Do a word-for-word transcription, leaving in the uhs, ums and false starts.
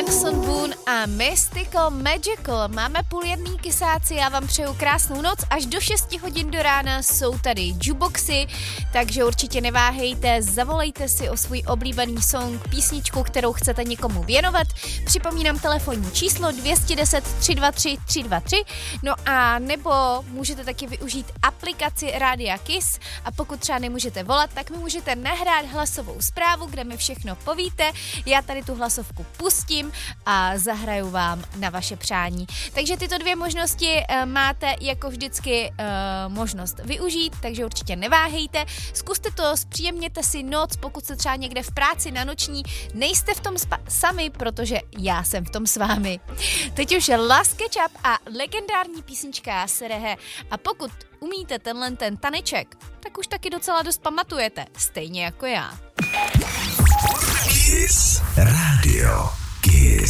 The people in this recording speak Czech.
Hanson Boone a Mystical Magical. Máme půl jedný kysáci, já vám přeju krásnou noc. Až do šesti hodin do rána jsou tady jukeboxy, takže určitě neváhejte, zavolejte si o svůj oblíbený song, písničku, kterou chcete někomu věnovat. Připomínám telefonní číslo dvě deset tři dva tři tři dva tři, no a nebo můžete taky využít aplikaci Rádia Kiss a pokud třeba nemůžete volat, tak mi můžete nahrát hlasovou zprávu, kde mi všechno povíte. Já tady tu hlasovku pustím a zahraju vám na vaše přání. Takže tyto dvě možnosti uh, máte jako vždycky uh, možnost využít, takže určitě neváhejte. Zkuste to, zpříjemněte si noc, pokud se třeba někde v práci na noční nejste v tom spa- sami, protože já jsem v tom s vámi. Teď už Last Ketchup a legendární písnička Serehe. A pokud umíte tenhle ten taneček, tak už taky docela dost pamatujete, stejně jako já. Kiss Radio Kiss.